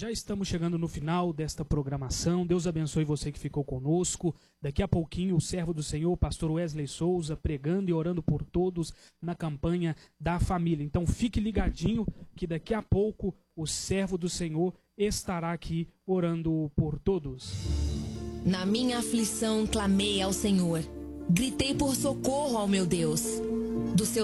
Já estamos chegando no final desta programação. Deus abençoe você que ficou conosco. Daqui a pouquinho o servo do Senhor, pastor Wesley Souza, pregando e orando por todos na campanha da família. Então fique ligadinho que daqui a pouco o servo do Senhor estará aqui orando por todos. Na minha aflição clamei ao Senhor, gritei por socorro ao meu Deus. Do seu